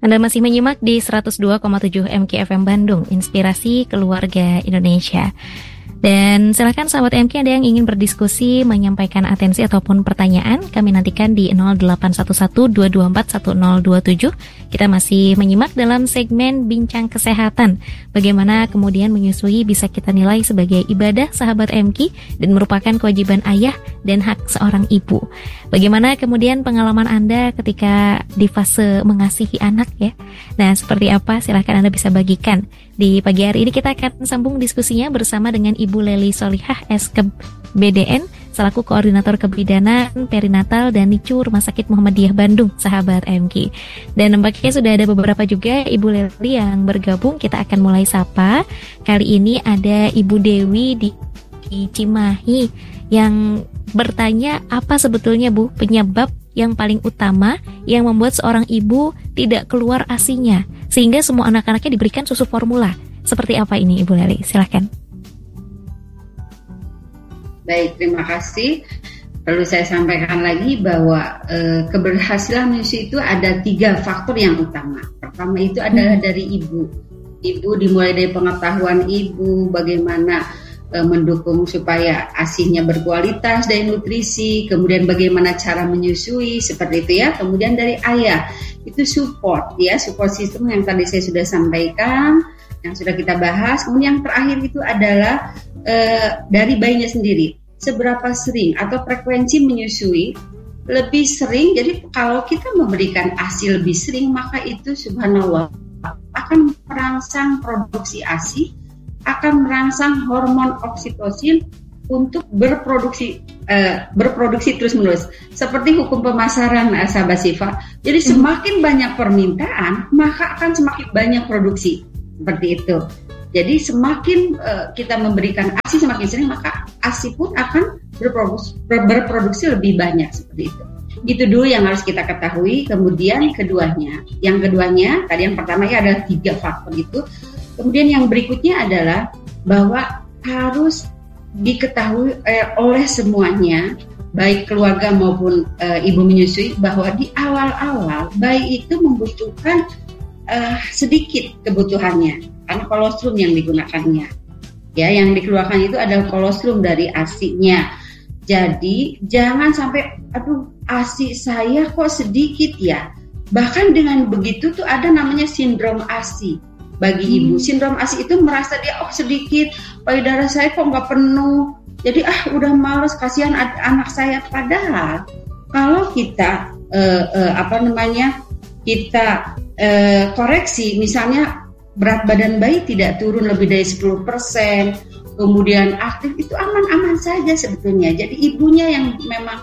Anda masih menyimak di 102,7 MKFM Bandung, Inspirasi Keluarga Indonesia. Dan silakan sahabat MK, ada yang ingin berdiskusi, menyampaikan atensi ataupun pertanyaan, kami nantikan di 0811-224-1027. Kita masih menyimak dalam segmen Bincang Kesehatan. Bagaimana kemudian menyusui bisa kita nilai sebagai ibadah sahabat MK dan merupakan kewajiban ayah dan hak seorang ibu. Bagaimana kemudian pengalaman Anda ketika di fase mengasihi anak ya? Nah, seperti apa? Silakan Anda bisa bagikan. Di pagi hari ini kita akan sambung diskusinya bersama dengan Ibu Lely Solihah SKEB BDN selaku Koordinator Kebidanan Perinatal dan NICU Rumah Sakit Muhammadiyah Bandung, sahabat MK. Dan nampaknya sudah ada beberapa juga Ibu Lely yang bergabung. Kita akan mulai sapa. Kali ini ada Ibu Dewi di Cimahi yang bertanya, apa sebetulnya Bu penyebab yang paling utama yang membuat seorang ibu tidak keluar ASI-nya sehingga semua anak-anaknya diberikan susu formula. Seperti apa ini Ibu Lely? Silahkan. Baik, terima kasih. Perlu saya sampaikan lagi bahwa keberhasilan menyusui itu ada 3 faktor yang utama. Pertama itu adalah dari ibu. Ibu dimulai dari pengetahuan ibu, bagaimana mendukung supaya ASI-nya berkualitas dari nutrisi, kemudian bagaimana cara menyusui, seperti itu ya. Kemudian dari ayah, itu support ya, support system yang tadi saya sudah sampaikan, yang sudah kita bahas. Kemudian yang terakhir itu adalah dari bayinya sendiri, seberapa sering atau frekuensi menyusui lebih sering. Jadi kalau kita memberikan ASI lebih sering, maka itu subhanallah akan merangsang produksi ASI, akan merangsang hormon oksitosin untuk berproduksi terus-menerus. Seperti hukum pemasaran, sahabat Siva. Jadi semakin banyak permintaan, maka akan semakin banyak produksi. Seperti itu. Jadi semakin kita memberikan ASI semakin sering, maka ASI pun akan berproduksi lebih banyak. Seperti itu. Itu dulu yang harus kita ketahui. Kemudian yang keduanya, tadi yang pertama ya adalah 3 faktor itu. Kemudian yang berikutnya adalah bahwa harus diketahui oleh semuanya, baik keluarga maupun ibu menyusui, bahwa di awal-awal bayi itu membutuhkan sedikit kebutuhannya, karena kolostrum yang digunakannya. Ya, yang dikeluarkan itu adalah kolostrum dari ASI-nya. Jadi jangan sampai, aduh ASI saya kok sedikit ya. Bahkan dengan begitu tuh ada namanya sindrom ASI. Bagi ibu, sindrom ASI itu merasa dia sedikit, payudara saya kok nggak penuh, jadi udah males, kasihan anak saya. Padahal kalau kita kita koreksi, misalnya berat badan bayi tidak turun lebih dari 10%, kemudian aktif, itu aman-aman saja sebetulnya. Jadi ibunya yang memang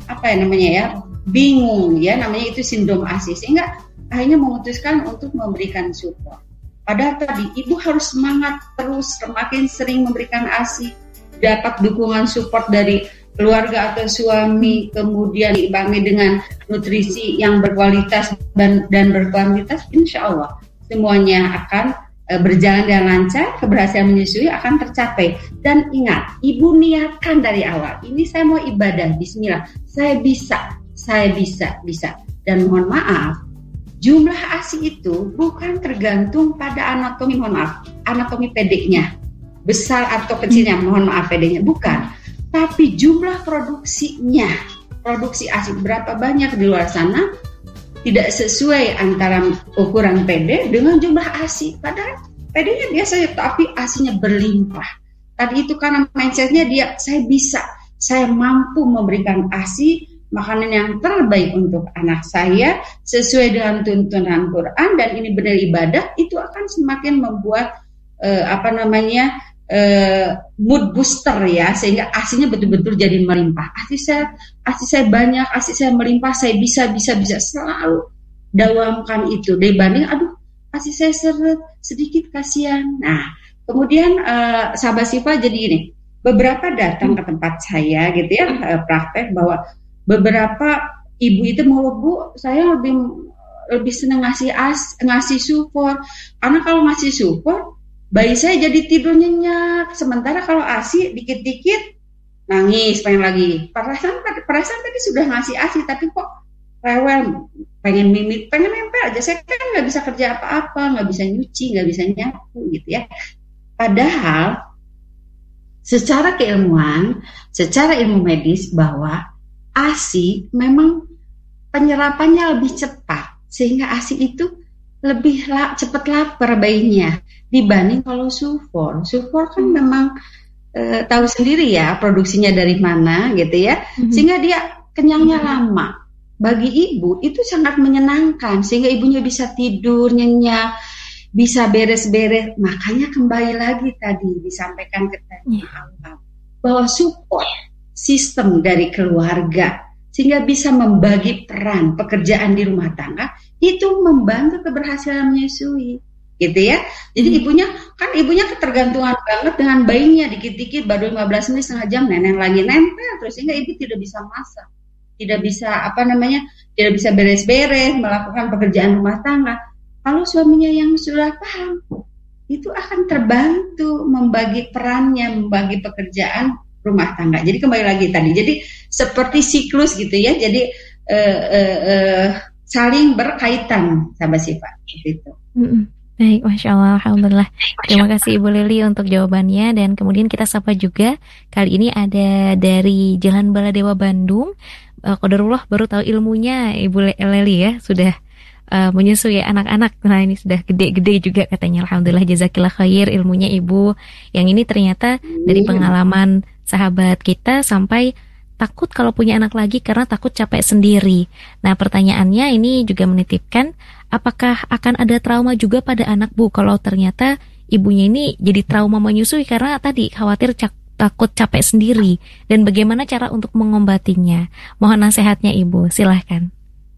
bingung ya, namanya itu sindrom ASI, sehingga akhirnya memutuskan untuk memberikan support. Padahal tadi ibu harus semangat terus, semakin sering memberikan ASI, dapat dukungan support dari keluarga atau suami, kemudian diimbangi dengan nutrisi yang berkualitas dan berkuantitas, insya Allah semuanya akan berjalan dengan lancar, keberhasilan menyusui akan tercapai. Dan ingat, ibu niatkan dari awal, ini saya mau ibadah, bismillah, saya bisa. Dan mohon maaf, jumlah ASI itu bukan tergantung pada anatomi PD-nya, besar atau kecilnya, mohon maaf PD-nya, bukan. Tapi jumlah produksinya, produksi ASI berapa banyak di luar sana, tidak sesuai antara ukuran PD dengan jumlah ASI. Padahal PD-nya biasa, tapi ASI-nya berlimpah. Tadi itu karena mindset-nya dia, saya bisa, saya mampu memberikan ASI, makanan yang terbaik untuk anak saya sesuai dengan tuntunan Quran, dan ini benar ibadah, itu akan semakin membuat mood booster ya, sehingga ASI-nya betul-betul jadi melimpah. ASI saya banyak, ASI saya melimpah, saya bisa selalu dawamkan itu dibanding ASI saya sedikit, kasihan. Nah, kemudian sahabat Siva, jadi ini beberapa datang ke tempat saya gitu ya, praktek bahwa beberapa ibu itu mau, Bu, saya lebih senang ngasih support, karena kalau ngasih support bayi saya jadi tidur nyenyak, sementara kalau ASI dikit-dikit nangis pengen lagi. Perasaan tadi sudah ngasih ASI tapi kok rewel, pengen mimik, pengen nempel aja. Saya kan nggak bisa kerja apa-apa, nggak bisa nyuci, nggak bisa nyapu gitu ya. Padahal secara keilmuan, secara ilmu medis bahwa ASI memang penyerapannya lebih cepat, sehingga ASI itu lebih cepat lapar bayinya dibanding kalau sulfur. Sulfur kan memang tahu sendiri ya produksinya dari mana gitu ya, sehingga dia kenyangnya lama. Bagi ibu itu sangat menyenangkan, sehingga ibunya bisa tidur nyenyak, bisa beres-beres. Makanya kembali lagi tadi disampaikan ke awal bahwa support sistem dari keluarga sehingga bisa membagi peran pekerjaan di rumah tangga itu membantu keberhasilan menyusui gitu ya. Jadi ibunya ketergantungan banget dengan bayinya, dikit-dikit baru 15 menit setengah jam neneng lagi nempel terus, sehingga ibu tidak bisa masak, tidak bisa tidak bisa beres-beres, melakukan pekerjaan rumah tangga. Kalau suaminya yang sudah paham, itu akan terbantu membagi perannya, membagi pekerjaan rumah tangga. Jadi kembali lagi tadi, jadi seperti siklus gitu ya. Jadi saling berkaitan sahabat sifat gitu. Baik, Masya Allah, Alhamdulillah. Terima kasih Ibu Leli untuk jawabannya. Dan kemudian kita sapa juga, kali ini ada dari Jalan Baladewa Bandung. Qadarullah baru tahu ilmunya Ibu Leli ya, sudah menyusui anak-anak. Nah ini sudah gede-gede juga katanya. Alhamdulillah, jazakillah khair ilmunya Ibu. Yang ini ternyata dari pengalaman sahabat kita sampai takut kalau punya anak lagi karena takut capek sendiri. Nah pertanyaannya ini juga menitipkan, apakah akan ada trauma juga pada anak Bu kalau ternyata ibunya ini jadi trauma menyusui karena tadi khawatir takut capek sendiri, dan bagaimana cara untuk mengombatinya? Mohon nasihatnya Ibu, silahkan.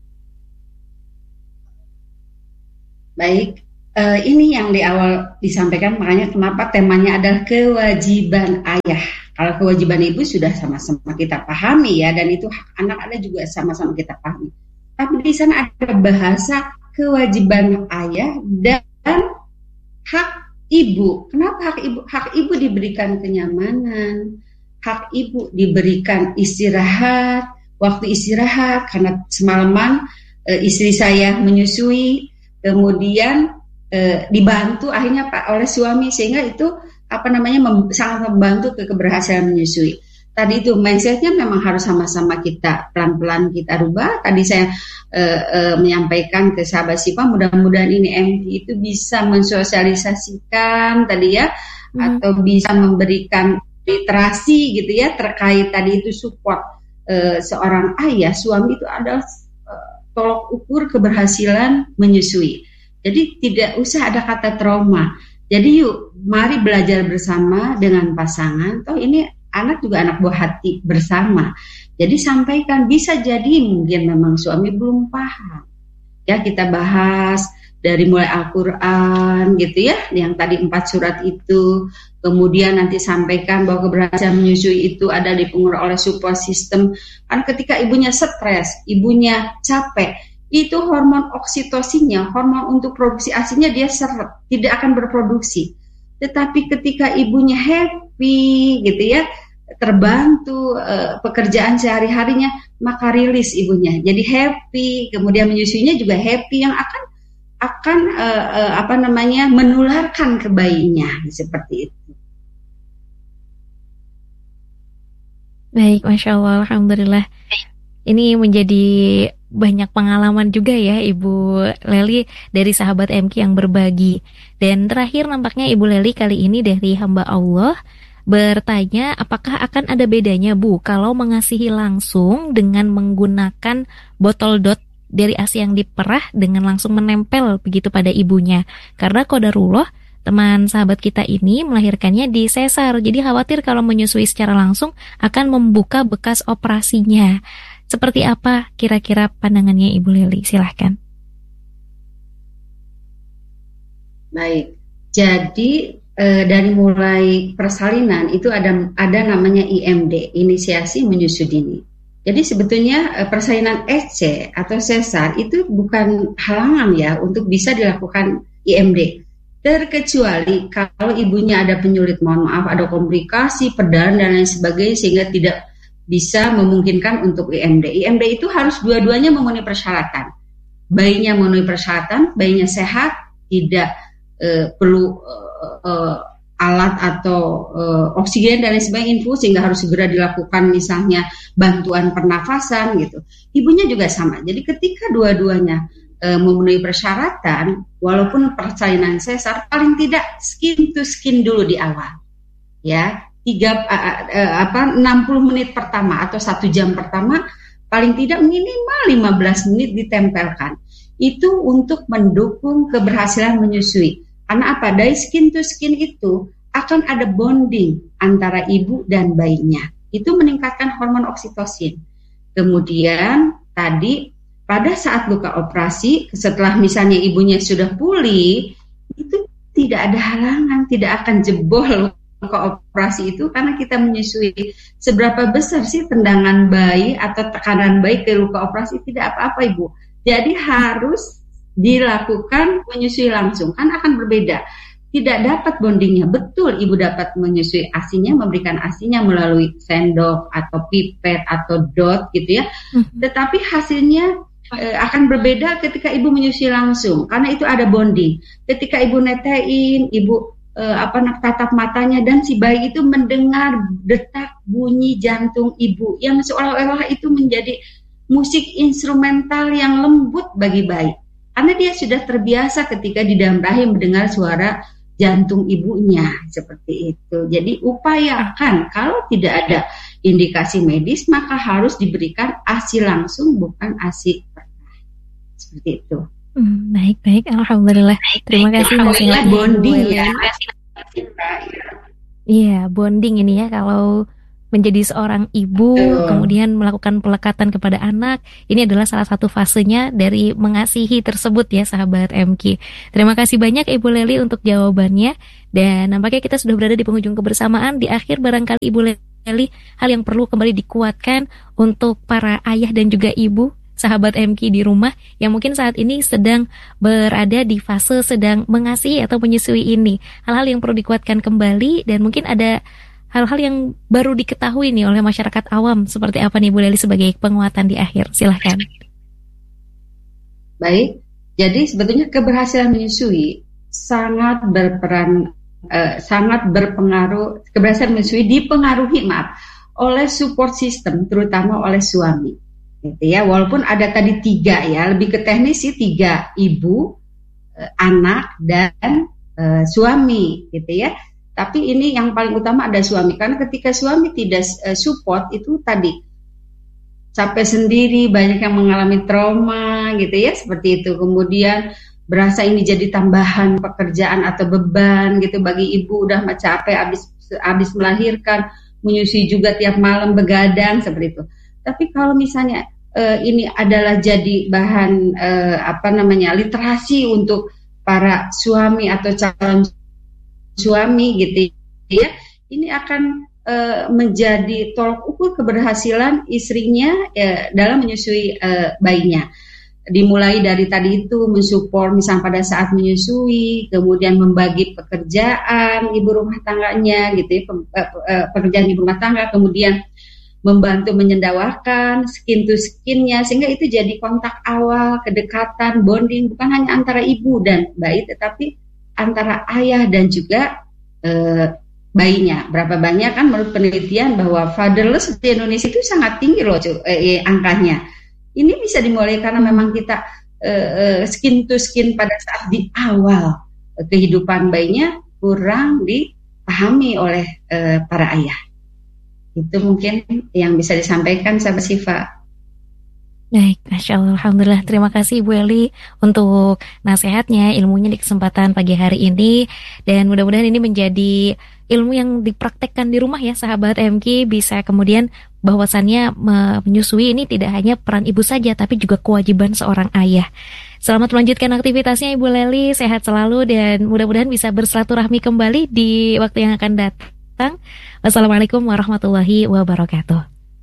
Baik, ini yang di awal disampaikan, makanya kenapa temanya adalah kewajiban ayah. Kalau kewajiban ibu sudah sama-sama kita pahami ya, dan itu hak anak ada juga sama-sama kita pahami. Tapi di sana ada bahasa kewajiban ayah dan hak ibu. Kenapa hak ibu? Hak ibu diberikan kenyamanan, hak ibu diberikan istirahat, waktu istirahat karena semalaman istri saya menyusui, kemudian dibantu akhirnya oleh suami, sehingga itu sangat membantu keberhasilan menyusui. Tadi itu mindsetnya memang harus sama-sama kita pelan-pelan kita rubah. Tadi saya menyampaikan ke sahabat Sipa, mudah-mudahan ini MT itu bisa mensosialisasikan tadi ya, atau bisa memberikan literasi gitu ya terkait tadi itu support seorang ayah, suami itu adalah tolok ukur keberhasilan menyusui. Jadi tidak usah ada kata trauma. Jadi yuk, mari belajar bersama dengan pasangan. Toh ini anak juga anak buah hati bersama. Jadi sampaikan, bisa jadi mungkin memang suami belum paham. Ya kita bahas dari mulai Al-Quran gitu ya, yang tadi 4 surat itu. Kemudian nanti sampaikan bahwa keberhasilan menyusui itu ada dipengaruhi oleh support system. Kan ketika ibunya stres, ibunya capek, itu hormon oksitosinnya, hormon untuk produksi ASInya dia seret, tidak akan berproduksi. Tetapi ketika ibunya happy gitu ya, terbantu pekerjaan sehari-harinya, maka rilis ibunya. Jadi happy, kemudian menyusuinya juga happy, yang akan menularkan ke bayinya seperti itu. Baik, Masya Allah, Alhamdulillah. Ini menjadi banyak pengalaman juga ya Ibu Leli dari sahabat MQ yang berbagi. Dan terakhir nampaknya Ibu Leli kali ini dari hamba Allah bertanya, apakah akan ada bedanya Bu kalau mengasihi langsung dengan menggunakan botol dot dari ASI yang diperah dengan langsung menempel begitu pada ibunya. Karena qadarullah teman sahabat kita ini melahirkannya di sesar, jadi khawatir kalau menyusui secara langsung akan membuka bekas operasinya. Seperti apa kira-kira pandangannya Ibu Leli? Silahkan. Baik, jadi dari mulai persalinan itu ada namanya IMD, inisiasi menyusui dini. Jadi sebetulnya persalinan SC atau sesar itu bukan halangan ya untuk bisa dilakukan IMD. Terkecuali kalau ibunya ada penyulit, mohon maaf, ada komplikasi, perdarahan dan lain sebagainya sehingga tidak bisa memungkinkan untuk IMD. IMD itu harus dua-duanya memenuhi persyaratan. Bayinya memenuhi persyaratan, bayinya sehat, tidak perlu alat atau oksigen dan lain sebagainya, infus, sehingga harus segera dilakukan misalnya bantuan pernafasan gitu. Ibunya juga sama. Jadi ketika dua-duanya memenuhi persyaratan, walaupun persalinan sesar, paling tidak skin to skin dulu di awal, ya. 60 menit pertama atau 1 jam pertama paling tidak minimal 15 menit ditempelkan. Itu untuk mendukung keberhasilan menyusui. Karena apa? Dari skin to skin itu akan ada bonding antara ibu dan bayinya. Itu meningkatkan hormon oksitosin. Kemudian tadi pada saat luka operasi, setelah misalnya ibunya sudah pulih, itu tidak ada halangan, tidak akan jebol luka operasi itu karena kita menyusui. Seberapa besar sih tendangan bayi atau tekanan bayi ke luka operasi? Tidak apa-apa, Ibu. Jadi harus dilakukan menyusui langsung, kan akan berbeda. Tidak dapat bondingnya. Betul, Ibu dapat menyusui ASINya, memberikan ASINya melalui sendok atau pipet atau dot gitu ya. Tetapi hasilnya akan berbeda ketika Ibu menyusui langsung, karena itu ada bonding. Ketika Ibu netein, Ibu tatap matanya, dan si bayi itu mendengar detak bunyi jantung ibu yang seolah-olah itu menjadi musik instrumental yang lembut bagi bayi, karena dia sudah terbiasa ketika di dalam rahim mendengar suara jantung ibunya seperti itu. Jadi upayakan kalau tidak ada indikasi medis maka harus diberikan ASI langsung, bukan ASI seperti itu. Baik, alhamdulillah. Terima kasih nasihatnya bonding ya. Iya, bonding ini ya, kalau menjadi seorang ibu kemudian melakukan pelekatan kepada anak, ini adalah salah satu fasenya dari mengasihi tersebut ya, sahabat MK. Terima kasih banyak Ibu Leli untuk jawabannya, dan nampaknya kita sudah berada di penghujung kebersamaan. Di akhir barangkali Ibu Leli, hal yang perlu kembali dikuatkan untuk para ayah dan juga ibu sahabat MK di rumah yang mungkin saat ini sedang berada di fase sedang mengasihi atau menyusui ini. Hal-hal yang perlu dikuatkan kembali, dan mungkin ada hal-hal yang baru diketahui nih oleh masyarakat awam. Seperti apa nih Bu Leli sebagai penguatan di akhir? Silahkan. Baik, jadi sebetulnya keberhasilan menyusui sangat berperan, sangat berpengaruh. Keberhasilan menyusui dipengaruhi oleh support system, terutama oleh suami. Gitu ya, walaupun ada tadi 3 ya, lebih ke teknis sih 3, ibu, anak, dan suami gitu ya. Tapi ini yang paling utama ada suami, karena ketika suami tidak support itu tadi capek sendiri, banyak yang mengalami trauma gitu ya, seperti itu. Kemudian berasa ini jadi tambahan pekerjaan atau beban gitu bagi ibu, udah capek habis melahirkan, menyusui juga tiap malam begadang seperti itu. Tapi kalau misalnya ini adalah jadi bahan literasi untuk para suami atau calon suami gitu ya, ini akan menjadi tolok ukur keberhasilan istrinya dalam menyusui bayinya. Dimulai dari tadi itu mensupport misalnya pada saat menyusui, kemudian membagi pekerjaan ibu rumah tangganya gitu ya, pekerjaan ibu rumah tangga, kemudian membantu menyendawakan skin to skinnya, sehingga itu jadi kontak awal, kedekatan, bonding, bukan hanya antara ibu dan bayi, tetapi antara ayah dan juga bayinya. Berapa banyak kan menurut penelitian bahwa fatherless di Indonesia itu sangat tinggi loh angkanya. Ini bisa dimulai karena memang kita skin to skin pada saat di awal kehidupan bayinya kurang dipahami oleh para ayah. Itu mungkin yang bisa disampaikan sahabat Syifa. Baik, Masya Allah, alhamdulillah. Terima kasih Bu Eli untuk nasihatnya, ilmunya di kesempatan pagi hari ini. Dan mudah-mudahan ini menjadi ilmu yang dipraktekkan di rumah ya sahabat MK. Bisa kemudian bahwasannya menyusui ini tidak hanya peran ibu saja, tapi juga kewajiban seorang ayah. Selamat melanjutkan aktivitasnya Ibu Leli, sehat selalu, dan mudah-mudahan bisa bersilaturahmi kembali di waktu yang akan datang. Wassalamualaikum warahmatullahi wabarakatuh.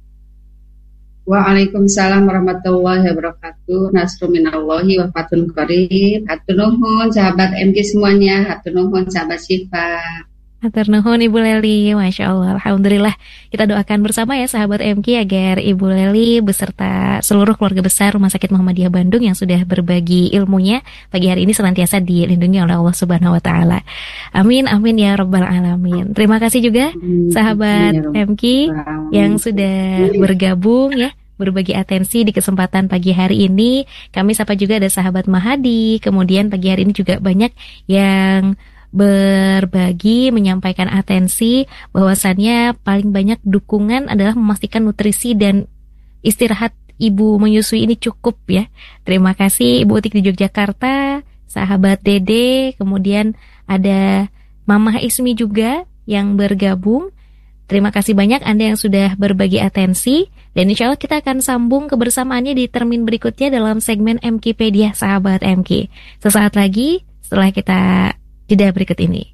Waalaikumsalam warahmatullahi wabarakatuh. Nasrun minallahi wa fathun qarib. Hatur nuhun sahabat MK semuanya, hatur nuhun sahabat Syifa. Matur nuhun Ibu Leli, Masya Allah, Alhamdulillah. Kita doakan bersama ya sahabat MK agar Ibu Leli beserta seluruh keluarga besar Rumah Sakit Muhammadiyah Bandung yang sudah berbagi ilmunya pagi hari ini senantiasa dilindungi oleh Allah Subhanahu Wa Taala. Amin, amin ya Rabbal Alamin. Terima kasih juga sahabat MK yang sudah bergabung ya, berbagi atensi di kesempatan pagi hari ini. Kami sapa juga ada sahabat Mahadi. Kemudian pagi hari ini juga banyak yang berbagi, menyampaikan atensi bahwasannya paling banyak dukungan adalah memastikan nutrisi dan istirahat ibu menyusui ini cukup ya. Terima kasih Ibu Utik di Yogyakarta, sahabat Dede, kemudian ada Mamah Ismi juga yang bergabung. Terima kasih banyak Anda yang sudah berbagi atensi, dan insya Allah kita akan sambung kebersamaannya di termin berikutnya dalam segmen MKpedia sahabat MK. Sesaat lagi setelah kita jeda berikut ini.